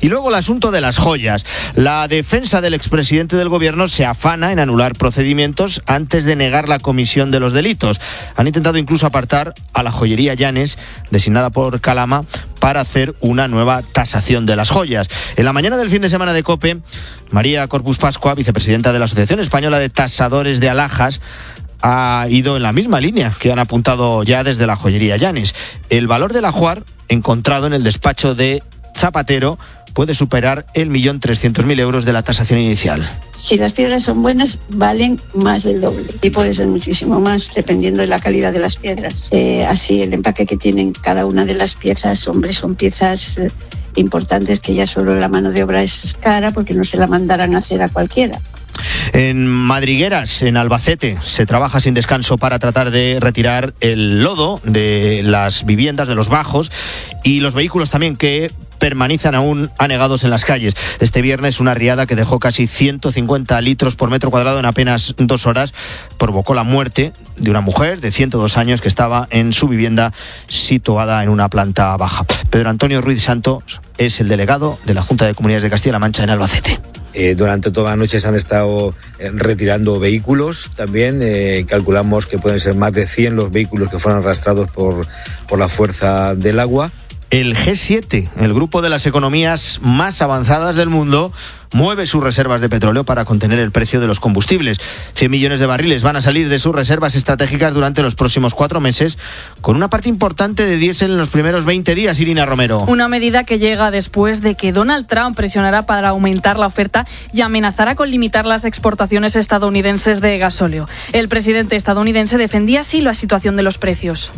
Y luego el asunto de las joyas. La defensa del expresidente del gobierno se afana en anular procedimientos antes de negar la comisión de los delitos. Han intentado incluso apartar a la joyería Llanes, designada por Calama, para hacer una nueva tasación de las joyas. En la mañana del fin de semana de COPE, María Corpus Pascua, vicepresidenta de la Asociación Española de Tasadores de Alhajas, ha ido en la misma línea que han apuntado ya desde la joyería Llanes. El valor del ajuar encontrado en el despacho de Zapatero puede superar el 1.300.000 euros de la tasación inicial. Si las piedras son buenas, valen más del doble y puede ser muchísimo más, dependiendo de la calidad de las piedras. Así, el empaque que tienen cada una de las piezas, hombre, son piezas importantes que ya solo la mano de obra es cara porque no se la mandarán a hacer a cualquiera. En Madrigueras, en Albacete, se trabaja sin descanso para tratar de retirar el lodo de las viviendas, de los bajos y los vehículos también que permanecen aún anegados en las calles. Este viernes una riada que dejó casi 150 litros por metro cuadrado en apenas 2 horas provocó la muerte de una mujer de 102 años que estaba en su vivienda situada en una planta baja. Pedro Antonio Ruiz Santos es el delegado de la Junta de Comunidades de Castilla-La Mancha en Albacete. Durante toda la noche se han estado retirando vehículos también. Calculamos que pueden ser más de 100 los vehículos que fueron arrastrados por la fuerza del agua. El G7, el grupo de las economías más avanzadas del mundo, mueve sus reservas de petróleo para contener el precio de los combustibles. 100 millones de barriles van a salir de sus reservas estratégicas durante los próximos 4 meses, con una parte importante de diésel en los primeros 20 días, Irina Romero. Una medida que llega después de que Donald Trump presionara para aumentar la oferta y amenazara con limitar las exportaciones estadounidenses de gasóleo. El presidente estadounidense defendía así la situación de los precios.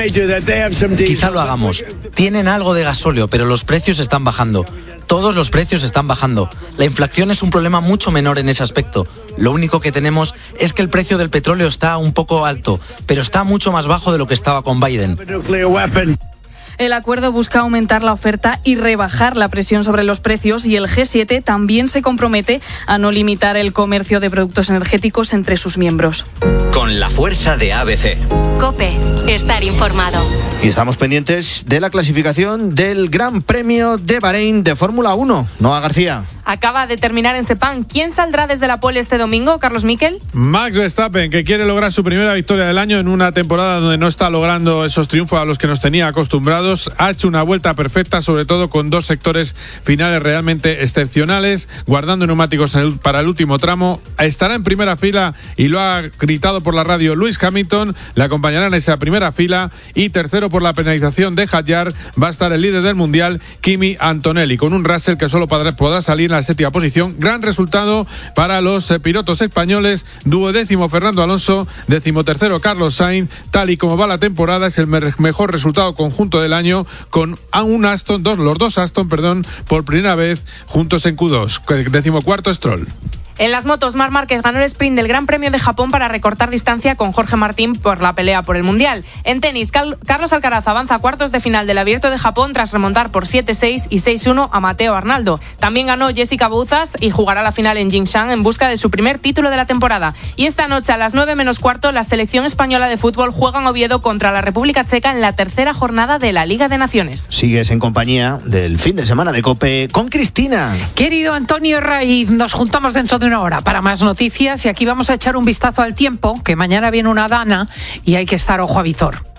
Quizá lo hagamos. Tienen algo de gasóleo, pero los precios están bajando. Todos los precios están bajando. La inflación es un problema mucho menor en ese aspecto. Lo único que tenemos es que el precio del petróleo está un poco alto, pero está mucho más bajo de lo que estaba con Biden. El acuerdo busca aumentar la oferta y rebajar la presión sobre los precios, y el G7 también se compromete a no limitar el comercio de productos energéticos entre sus miembros. Con la fuerza de ABC. COPE, estar informado. Y estamos pendientes de la clasificación del Gran Premio de Bahrein de Fórmula 1. Noa García. Acaba de terminar en Sepang. ¿Quién saldrá desde la pole este domingo, Carlos Miquel? Max Verstappen, que quiere lograr su primera victoria del año en una temporada donde no está logrando esos triunfos a los que nos tenía acostumbrados. Ha hecho una vuelta perfecta, sobre todo con 2 sectores finales realmente excepcionales, guardando neumáticos para el último tramo. Estará en primera fila y lo ha gritado por la radio Lewis Hamilton. Le acompañará en esa primera fila, y tercero por la penalización de Hadjar va a estar el líder del mundial, Kimi Antonelli, con un Russell que solo podrá salir en la 7ª posición. Gran resultado para los pilotos españoles. 12º Fernando Alonso, 13º Carlos Sainz. Tal y como va la temporada, es el mejor resultado conjunto del año, con los dos Aston, por primera vez juntos en Q2. 14º Stroll. En las motos, Marc Márquez ganó el sprint del Gran Premio de Japón para recortar distancia con Jorge Martín por la pelea por el Mundial. En tenis, Carlos Alcaraz avanza a cuartos de final del Abierto de Japón tras remontar por 7-6 y 6-1 a Mateo Arnaldo. También ganó Jessica Bouzas y jugará la final en Jingshan en busca de su primer título de la temporada. Y esta noche a las 9:15, la selección española de fútbol juega en Oviedo contra la República Checa en la 3ª jornada de la Liga de Naciones. Sigues en compañía del fin de semana de COPE con Cristina. Querido Antonio Raiz, nos juntamos dentro de una hora para más noticias, y aquí vamos a echar un vistazo al tiempo, que mañana viene una dana y hay que estar ojo a visor.